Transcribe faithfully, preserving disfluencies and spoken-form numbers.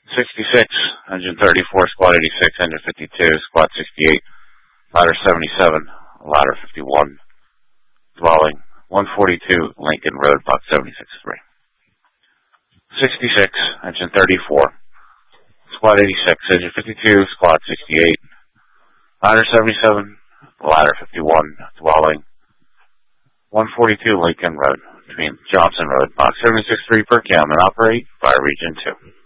sixty-six, engine thirty-four, squad eighty-six, engine fifty-two, squad sixty-eight, ladder seventy-seven, ladder fifty-one, dwelling one forty-two, Lincoln Road, box seventy-six three. sixty-six, engine thirty-four, squad eighty-six, engine fifty-two, squad sixty-eight, ladder seventy-seven, ladder fifty-one, dwelling one forty-two, Lincoln Road, between Johnson Road, box seventy-six three per cam, and operate by Region two.